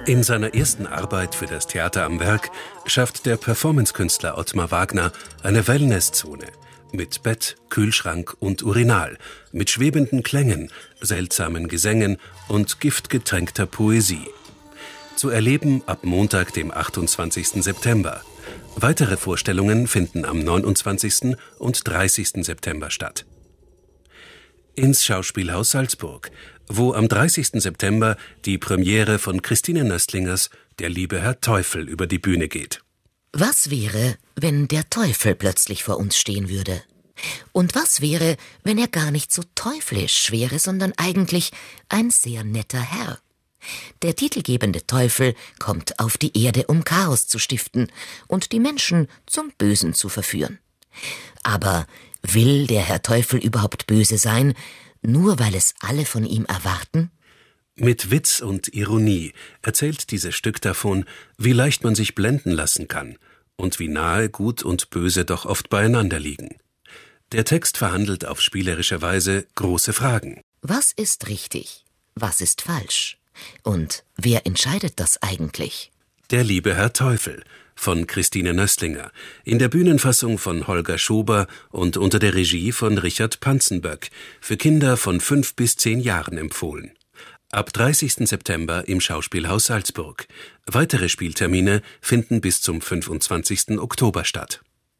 In seiner ersten Arbeit für das Theater am Werk schafft der Performancekünstler Ottmar Wagner eine Wellnesszone mit Bett, Kühlschrank und Urinal, mit schwebenden Klängen, seltsamen Gesängen und giftgetränkter Poesie. Zu erleben ab Montag, dem 28. September. Weitere Vorstellungen finden am 29. und 30. September statt. Ins Schauspielhaus Salzburg, wo am 30. September die Premiere von Christine Nöstlingers Der liebe Herr Teufel über die Bühne geht. Was wäre, wenn der Teufel plötzlich vor uns stehen würde? Und was wäre, wenn er gar nicht so teuflisch wäre, sondern eigentlich ein sehr netter Herr? Der titelgebende Teufel kommt auf die Erde, um Chaos zu stiften und die Menschen zum Bösen zu verführen. Aber will der Herr Teufel überhaupt böse sein, nur weil es alle von ihm erwarten? Mit Witz und Ironie erzählt dieses Stück davon, wie leicht man sich blenden lassen kann und wie nahe Gut und Böse doch oft beieinander liegen. Der Text verhandelt auf spielerische Weise große Fragen. Was ist richtig? Was ist falsch? Und wer entscheidet das eigentlich? Der liebe Herr Teufel von Christine Nöstlinger, in der Bühnenfassung von Holger Schober und unter der Regie von Richard Panzenböck, für Kinder von 5 bis 10 Jahren empfohlen. Ab 30. September im Schauspielhaus Salzburg. Weitere Spieltermine finden bis zum 25. Oktober statt.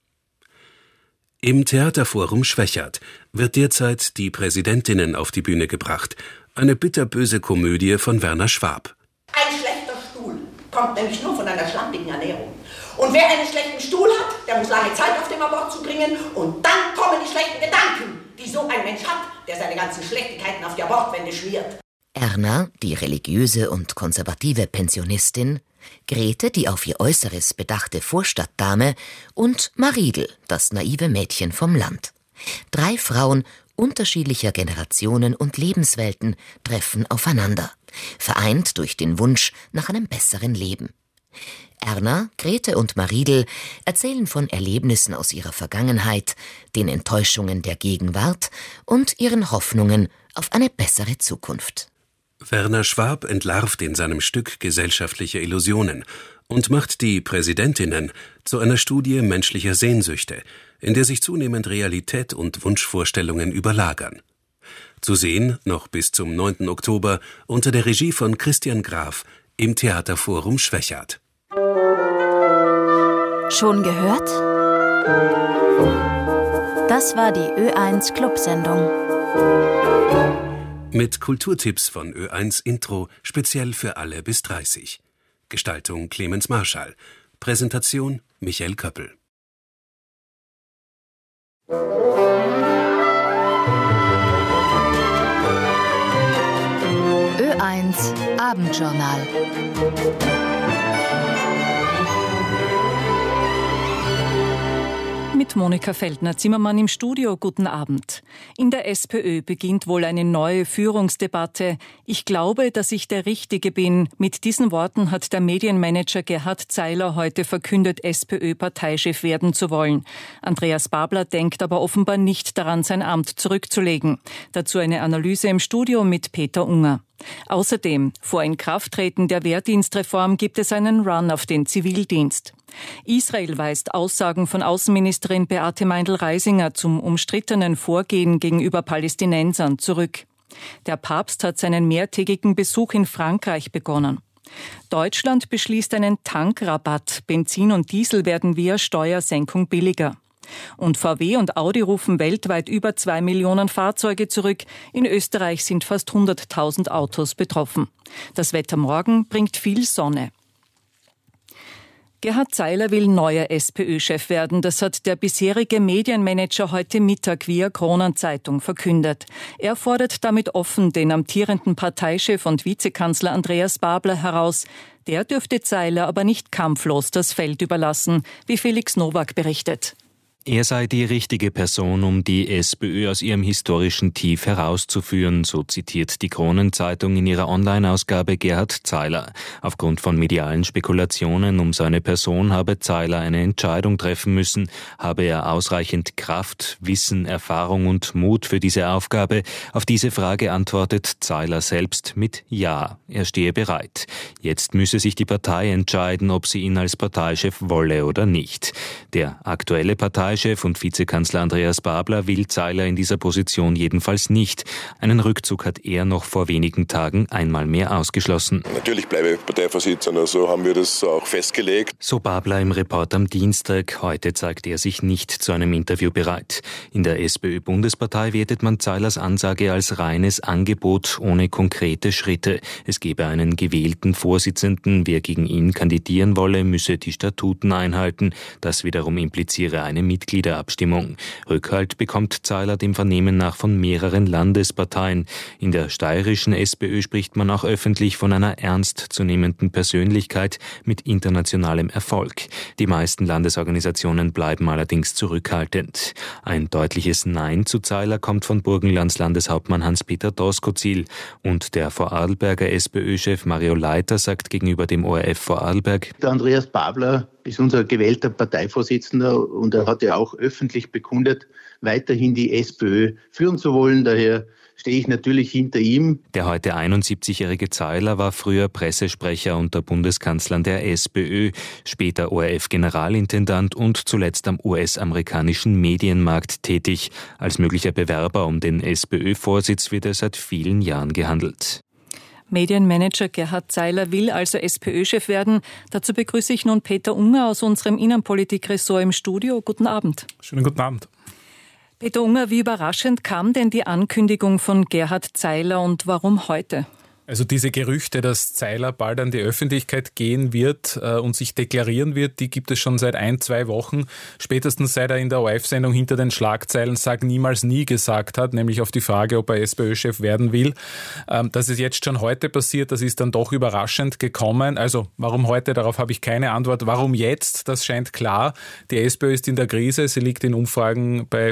Im Theaterforum Schwechat wird derzeit Die Präsidentinnen auf die Bühne gebracht, eine bitterböse Komödie von Werner Schwab. Ein schlechter Stuhl kommt nämlich nur von einer schlampigen Ernährung. Und wer einen schlechten Stuhl hat, der muss lange Zeit auf dem Abort zubringen und dann kommen die schlechten Gedanken, die so ein Mensch hat, der seine ganzen Schlechtigkeiten auf die Abortwände schmiert. Erna, die religiöse und konservative Pensionistin, Grete, die auf ihr Äußeres bedachte Vorstadtdame und Maridel, das naive Mädchen vom Land. 3 Frauen unterschiedlicher Generationen und Lebenswelten treffen aufeinander, vereint durch den Wunsch nach einem besseren Leben. Erna, Grete und Maridel erzählen von Erlebnissen aus ihrer Vergangenheit, den Enttäuschungen der Gegenwart und ihren Hoffnungen auf eine bessere Zukunft. Werner Schwab entlarvt in seinem Stück gesellschaftliche Illusionen und macht die Präsidentinnen zu einer Studie menschlicher Sehnsüchte, in der sich zunehmend Realität und Wunschvorstellungen überlagern. Zu sehen noch bis zum 9. Oktober unter der Regie von Christian Graf im Theaterforum Schwechat. Schon gehört? Das war die Ö1 Clubsendung. Mit Kulturtipps von Ö1 Intro, speziell für alle bis 30. Gestaltung Clemens Marschall. Präsentation Michael Köppel. Ö1 Abendjournal. Mit Monika Feldner-Zimmermann im Studio. Guten Abend. In der SPÖ beginnt wohl eine neue Führungsdebatte. Ich glaube, dass ich der Richtige bin. Mit diesen Worten hat der Medienmanager Gerhard Zeiler heute verkündet, SPÖ-Parteichef werden zu wollen. Andreas Babler denkt aber offenbar nicht daran, sein Amt zurückzulegen. Dazu eine Analyse im Studio mit Peter Unger. Außerdem, vor Inkrafttreten der Wehrdienstreform gibt es einen Run auf den Zivildienst. Israel weist Aussagen von Außenministerin Beate Meindl-Reisinger zum umstrittenen Vorgehen gegenüber Palästinensern zurück. Der Papst hat seinen mehrtägigen Besuch in Frankreich begonnen. Deutschland beschließt einen Tankrabatt. Benzin und Diesel werden via Steuersenkung billiger. Und VW und Audi rufen weltweit über 2 Millionen Fahrzeuge zurück. In Österreich sind fast 100.000 Autos betroffen. Das Wetter morgen bringt viel Sonne. Gerhard Zeiler will neuer SPÖ-Chef werden. Das hat der bisherige Medienmanager heute Mittag via Kronenzeitung verkündet. Er fordert damit offen den amtierenden Parteichef und Vizekanzler Andreas Babler heraus. Der dürfte Zeiler aber nicht kampflos das Feld überlassen, wie Felix Nowak berichtet. Er sei die richtige Person, um die SPÖ aus ihrem historischen Tief herauszuführen, so zitiert die Kronenzeitung in ihrer Online-Ausgabe Gerhard Zeiler. Aufgrund von medialen Spekulationen um seine Person habe Zeiler eine Entscheidung treffen müssen. Habe er ausreichend Kraft, Wissen, Erfahrung und Mut für diese Aufgabe? Auf diese Frage antwortet Zeiler selbst mit Ja, er stehe bereit. Jetzt müsse sich die Partei entscheiden, ob sie ihn als Parteichef wolle oder nicht. Der aktuelle Parteichef und Vizekanzler Andreas Babler will Zeiler in dieser Position jedenfalls nicht. Einen Rückzug hat er noch vor wenigen Tagen einmal mehr ausgeschlossen. Natürlich bleibe ich Parteivorsitzender, so haben wir das auch festgelegt. So Babler im Report am Dienstag. Heute zeigt er sich nicht zu einem Interview bereit. In der SPÖ-Bundespartei wertet man Zeilers Ansage als reines Angebot ohne konkrete Schritte. Es gebe einen gewählten Vorsitzenden. Wer gegen ihn kandidieren wolle, müsse die Statuten einhalten. Das wiederum impliziere eine Mitgliederabstimmung. Rückhalt bekommt Zeiler dem Vernehmen nach von mehreren Landesparteien. In der steirischen SPÖ spricht man auch öffentlich von einer ernstzunehmenden Persönlichkeit mit internationalem Erfolg. Die meisten Landesorganisationen bleiben allerdings zurückhaltend. Ein deutliches Nein zu Zeiler kommt von Burgenlands Landeshauptmann Hans-Peter Doskozil. Und der Vorarlberger SPÖ-Chef Mario Leiter sagt gegenüber dem ORF Vorarlberg: Der Andreas Babler ist unser gewählter Parteivorsitzender und er hat ja auch öffentlich bekundet, weiterhin die SPÖ führen zu wollen. Daher stehe ich natürlich hinter ihm. Der heute 71-jährige Zeiler war früher Pressesprecher unter Bundeskanzlern der SPÖ, später ORF-Generalintendant und zuletzt am US-amerikanischen Medienmarkt tätig. Als möglicher Bewerber um den SPÖ-Vorsitz wird er seit vielen Jahren gehandelt. Medienmanager Gerhard Zeiler will also SPÖ-Chef werden. Dazu begrüße ich nun Peter Unger aus unserem Innenpolitik-Ressort im Studio. Guten Abend. Schönen guten Abend. Peter Unger, wie überraschend kam denn die Ankündigung von Gerhard Zeiler und warum heute? Also diese Gerüchte, dass Zeiler bald an die Öffentlichkeit gehen wird und sich deklarieren wird, die gibt es schon seit 1-2 Wochen. Spätestens seit er in der ORF-Sendung hinter den Schlagzeilen Sag niemals nie gesagt hat, nämlich auf die Frage, ob er SPÖ-Chef werden will. Dass es jetzt schon heute passiert, das ist dann doch überraschend gekommen. Also warum heute, darauf habe ich keine Antwort. Warum jetzt, das scheint klar. Die SPÖ ist in der Krise, sie liegt in Umfragen bei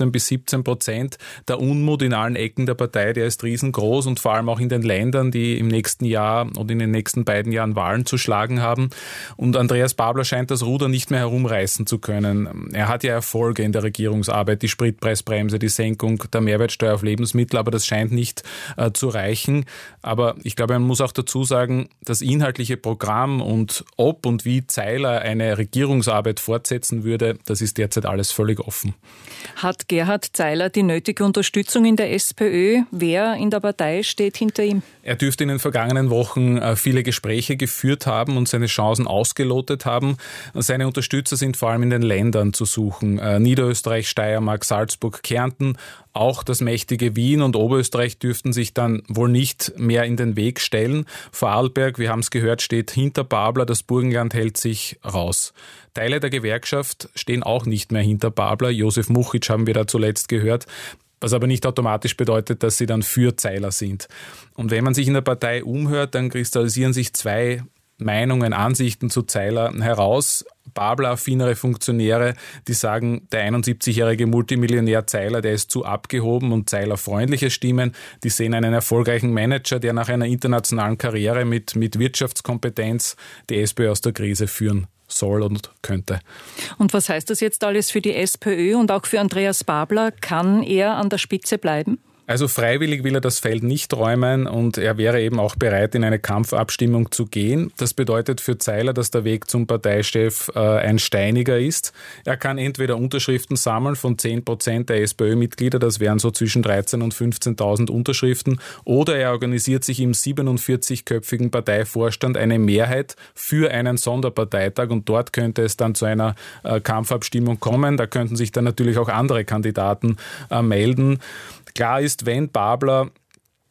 15-17%. Der Unmut in allen Ecken der Partei, der ist riesengroß und vor allem auch in den Ländern, die im nächsten Jahr und in den nächsten beiden Jahren Wahlen zu schlagen haben. Und Andreas Babler scheint das Ruder nicht mehr herumreißen zu können. Er hat ja Erfolge in der Regierungsarbeit, die Spritpreisbremse, die Senkung der Mehrwertsteuer auf Lebensmittel, aber das scheint nicht zu reichen. Aber ich glaube, man muss auch dazu sagen, das inhaltliche Programm und ob und wie Zeiler eine Regierungsarbeit fortsetzen würde, das ist derzeit alles völlig offen. Hat Gerhard Zeiler die nötige Unterstützung in der SPÖ? Wer in der Partei steht hinter ihm? Er dürfte in den vergangenen Wochen viele Gespräche geführt haben und seine Chancen ausgelotet haben. Seine Unterstützer sind vor allem in den Ländern zu suchen. Niederösterreich, Steiermark, Salzburg, Kärnten. Auch das mächtige Wien und Oberösterreich dürften sich dann wohl nicht mehr in den Weg stellen. Vorarlberg, wir haben es gehört, steht hinter Babler. Das Burgenland hält sich raus. Teile der Gewerkschaft stehen auch nicht mehr hinter Babler. Josef Muchitsch haben wir da zuletzt gehört. Was aber nicht automatisch bedeutet, dass sie dann für Zeiler sind. Und wenn man sich in der Partei umhört, dann kristallisieren sich zwei Meinungen, Ansichten zu Zeiler heraus. Babler-affinere Funktionäre, die sagen, der 71-jährige Multimillionär Zeiler, der ist zu abgehoben, und Zeiler-freundliche Stimmen, die sehen einen erfolgreichen Manager, der nach einer internationalen Karriere mit Wirtschaftskompetenz die SPÖ aus der Krise führen soll und könnte. Und was heißt das jetzt alles für die SPÖ und auch für Andreas Babler? Kann er an der Spitze bleiben? Also freiwillig will er das Feld nicht räumen und er wäre eben auch bereit, in eine Kampfabstimmung zu gehen. Das bedeutet für Zeiler, dass der Weg zum Parteichef ein steiniger ist. Er kann entweder Unterschriften sammeln von 10% der SPÖ-Mitglieder, das wären so zwischen 13.000 und 15.000 Unterschriften, oder er organisiert sich im 47-köpfigen Parteivorstand eine Mehrheit für einen Sonderparteitag und dort könnte es dann zu einer Kampfabstimmung kommen. Da könnten sich dann natürlich auch andere Kandidaten melden. Klar ist, wenn Babler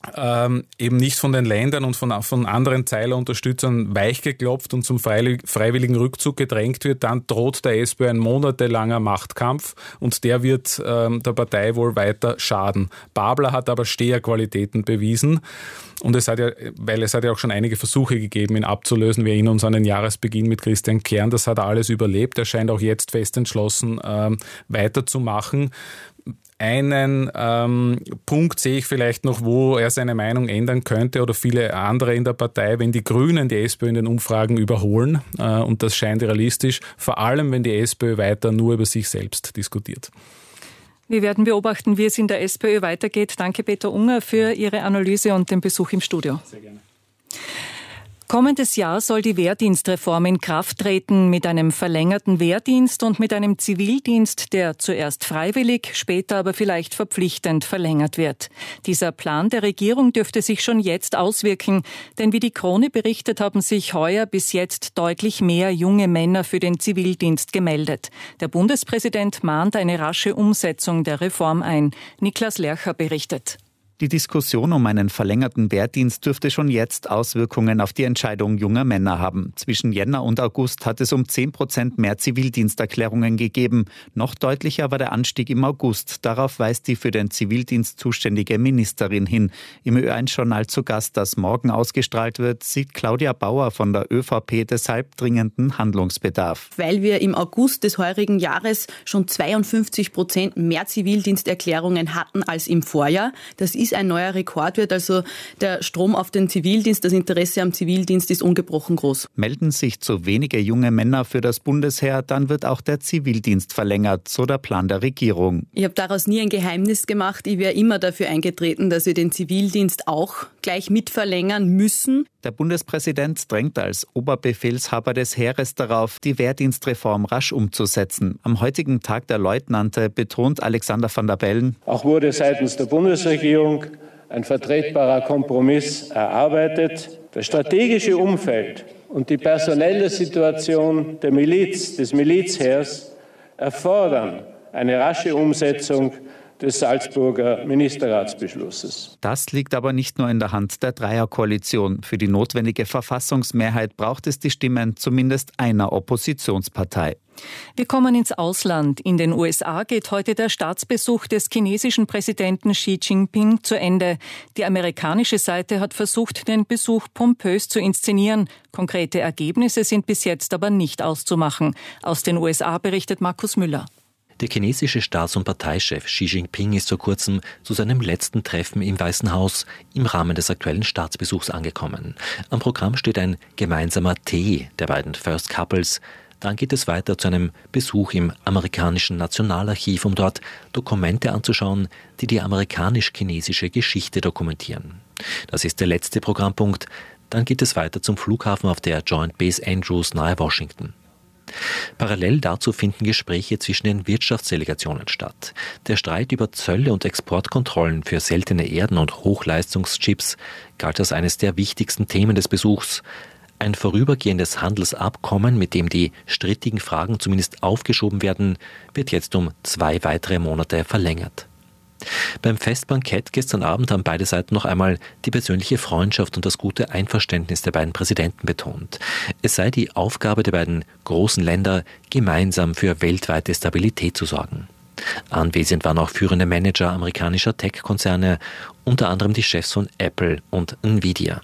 eben nicht von den Ländern und von anderen Zeilerunterstützern weichgeklopft und zum freiwilligen Rückzug gedrängt wird, dann droht der SPÖ ein monatelanger Machtkampf und der wird der Partei wohl weiter schaden. Babler hat aber Steherqualitäten bewiesen und es hat ja auch schon einige Versuche gegeben, ihn abzulösen. Wir erinnern uns an den Jahresbeginn mit Christian Kern, das hat er alles überlebt. Er scheint auch jetzt fest entschlossen, weiterzumachen. Einen Punkt sehe ich vielleicht noch, wo er seine Meinung ändern könnte oder viele andere in der Partei, wenn die Grünen die SPÖ in den Umfragen überholen. Und das scheint realistisch, vor allem wenn die SPÖ weiter nur über sich selbst diskutiert. Wir werden beobachten, wie es in der SPÖ weitergeht. Danke, Peter Unger, für Ihre Analyse und den Besuch im Studio. Sehr gerne. Kommendes Jahr soll die Wehrdienstreform in Kraft treten mit einem verlängerten Wehrdienst und mit einem Zivildienst, der zuerst freiwillig, später aber vielleicht verpflichtend verlängert wird. Dieser Plan der Regierung dürfte sich schon jetzt auswirken, denn wie die Krone berichtet, haben sich heuer bis jetzt deutlich mehr junge Männer für den Zivildienst gemeldet. Der Bundespräsident mahnt eine rasche Umsetzung der Reform ein. Niklas Lercher berichtet. Die Diskussion um einen verlängerten Wehrdienst dürfte schon jetzt Auswirkungen auf die Entscheidung junger Männer haben. Zwischen Jänner und August hat es um 10% mehr Zivildiensterklärungen gegeben. Noch deutlicher war der Anstieg im August. Darauf weist die für den Zivildienst zuständige Ministerin hin. Im Ö1-Journal zu Gast, das morgen ausgestrahlt wird, sieht Claudia Bauer von der ÖVP deshalb dringenden Handlungsbedarf. Weil wir im August des heurigen Jahres schon 52% mehr Zivildiensterklärungen hatten als im Vorjahr. Das ist ein neuer Rekordwert, also der Strom auf den Zivildienst, das Interesse am Zivildienst ist ungebrochen groß. Melden sich zu wenige junge Männer für das Bundesheer, dann wird auch der Zivildienst verlängert, so der Plan der Regierung. Ich habe daraus nie ein Geheimnis gemacht. Ich wäre immer dafür eingetreten, dass wir den Zivildienst auch gleich mit verlängern müssen. Der Bundespräsident drängt als Oberbefehlshaber des Heeres darauf, die Wehrdienstreform rasch umzusetzen. Am heutigen Tag der Leutnante betont Alexander van der Bellen: Auch wurde seitens der Bundesregierung ein vertretbarer Kompromiss erarbeitet. Das strategische Umfeld und die personelle Situation der Miliz, des Milizheers erfordern eine rasche Umsetzung des Salzburger Ministerratsbeschlusses. Das liegt aber nicht nur in der Hand der Dreierkoalition. Für die notwendige Verfassungsmehrheit braucht es die Stimmen zumindest einer Oppositionspartei. Wir kommen ins Ausland. In den USA geht heute der Staatsbesuch des chinesischen Präsidenten Xi Jinping zu Ende. Die amerikanische Seite hat versucht, den Besuch pompös zu inszenieren. Konkrete Ergebnisse sind bis jetzt aber nicht auszumachen. Aus den USA berichtet Markus Müller. Der chinesische Staats- und Parteichef Xi Jinping ist vor kurzem zu seinem letzten Treffen im Weißen Haus im Rahmen des aktuellen Staatsbesuchs angekommen. Am Programm steht ein gemeinsamer Tee der beiden First Couples. Dann geht es weiter zu einem Besuch im amerikanischen Nationalarchiv, um dort Dokumente anzuschauen, die die amerikanisch-chinesische Geschichte dokumentieren. Das ist der letzte Programmpunkt. Dann geht es weiter zum Flughafen auf der Joint Base Andrews nahe Washington. Parallel dazu finden Gespräche zwischen den Wirtschaftsdelegationen statt. Der Streit über Zölle und Exportkontrollen für seltene Erden und Hochleistungschips galt als eines der wichtigsten Themen des Besuchs. Ein vorübergehendes Handelsabkommen, mit dem die strittigen Fragen zumindest aufgeschoben werden, wird jetzt um 2 weitere Monate verlängert. Beim Festbankett gestern Abend haben beide Seiten noch einmal die persönliche Freundschaft und das gute Einverständnis der beiden Präsidenten betont. Es sei die Aufgabe der beiden großen Länder, gemeinsam für weltweite Stabilität zu sorgen. Anwesend waren auch führende Manager amerikanischer Tech-Konzerne, unter anderem die Chefs von Apple und Nvidia.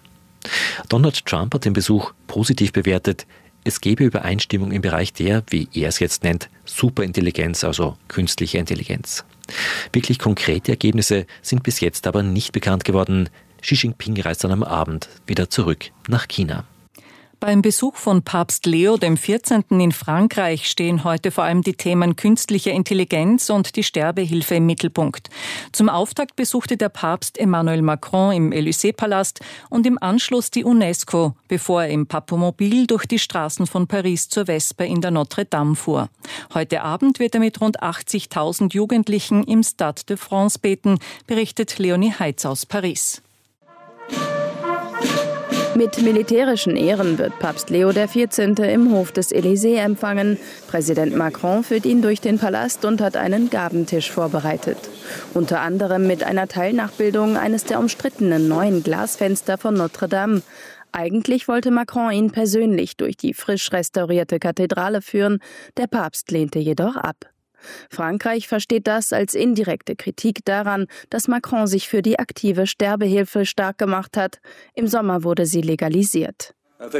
Donald Trump hat den Besuch positiv bewertet. Es gebe Übereinstimmung im Bereich der, wie er es jetzt nennt, Superintelligenz, also künstliche Intelligenz. Wirklich konkrete Ergebnisse sind bis jetzt aber nicht bekannt geworden. Xi Jinping reist dann am Abend wieder zurück nach China. Beim Besuch von Papst Leo XIV. In Frankreich stehen heute vor allem die Themen künstliche Intelligenz und die Sterbehilfe im Mittelpunkt. Zum Auftakt besuchte der Papst Emmanuel Macron im Élysée-Palast und im Anschluss die UNESCO, bevor er im Papomobil durch die Straßen von Paris zur Vesper in der Notre Dame fuhr. Heute Abend wird er mit rund 80.000 Jugendlichen im Stade de France beten, berichtet Leonie Heitz aus Paris. Mit militärischen Ehren wird Papst Leo XIV. Im Hof des Élysée empfangen. Präsident Macron führt ihn durch den Palast und hat einen Gabentisch vorbereitet. Unter anderem mit einer Teilnachbildung eines der umstrittenen neuen Glasfenster von Notre Dame. Eigentlich wollte Macron ihn persönlich durch die frisch restaurierte Kathedrale führen. Der Papst lehnte jedoch ab. Frankreich versteht das als indirekte Kritik daran, dass Macron sich für die aktive Sterbehilfe stark gemacht hat. Im Sommer wurde sie legalisiert.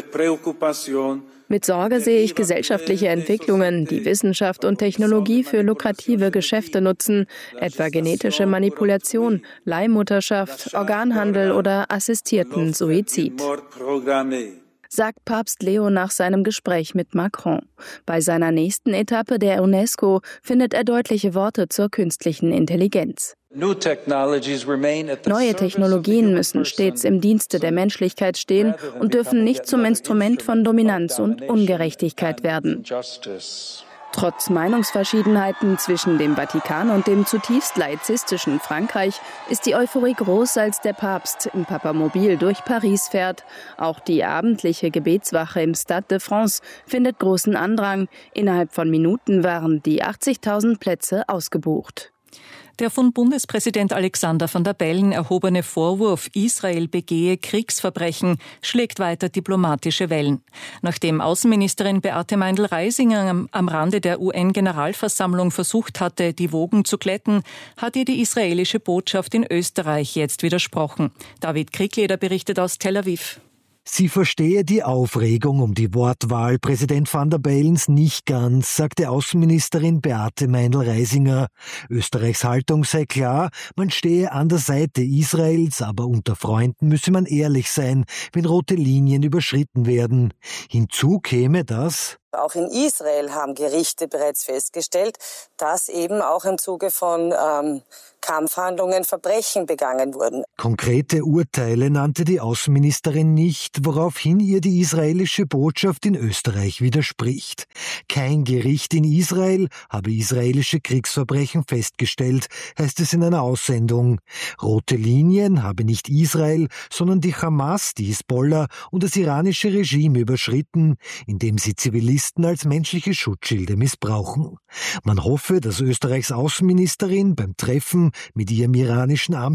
Mit Sorge sehe ich gesellschaftliche Entwicklungen, die Wissenschaft und Technologie für lukrative Geschäfte nutzen, etwa genetische Manipulation, Leihmutterschaft, Organhandel oder assistierten Suizid, sagt Papst Leo nach seinem Gespräch mit Macron. Bei seiner nächsten Etappe der UNESCO findet er deutliche Worte zur künstlichen Intelligenz. Neue Technologien müssen stets im Dienste der Menschlichkeit stehen und dürfen nicht zum Instrument von Dominanz und Ungerechtigkeit werden. Trotz Meinungsverschiedenheiten zwischen dem Vatikan und dem zutiefst laizistischen Frankreich ist die Euphorie groß, als der Papst im Papamobil durch Paris fährt. Auch die abendliche Gebetswache im Stade de France findet großen Andrang. Innerhalb von Minuten waren die 80.000 Plätze ausgebucht. Der von Bundespräsident Alexander Van der Bellen erhobene Vorwurf, Israel begehe Kriegsverbrechen, schlägt weiter diplomatische Wellen. Nachdem Außenministerin Beate Meindl-Reisinger am Rande der UN-Generalversammlung versucht hatte, die Wogen zu glätten, hat ihr die israelische Botschaft in Österreich jetzt widersprochen. David Kriegleder berichtet aus Tel Aviv. Sie verstehe die Aufregung um die Wortwahl Präsident Van der Bellens nicht ganz, sagte Außenministerin Beate Meindl-Reisinger. Österreichs Haltung sei klar, man stehe an der Seite Israels, aber unter Freunden müsse man ehrlich sein, wenn rote Linien überschritten werden. Hinzu käme, dass auch in Israel haben Gerichte bereits festgestellt, dass eben auch im Zuge von Kampfhandlungen Verbrechen begangen wurden. Konkrete Urteile nannte die Außenministerin nicht, woraufhin ihr die israelische Botschaft in Österreich widerspricht. Kein Gericht in Israel habe israelische Kriegsverbrechen festgestellt, heißt es in einer Aussendung. Rote Linien habe nicht Israel, sondern die Hamas, die Hisbollah und das iranische Regime überschritten, indem sie Zivilisten als menschliche Schutzschilde missbrauchen. Man hoffe, dass Österreichs Außenministerin beim Treffen mit ihrem iranischen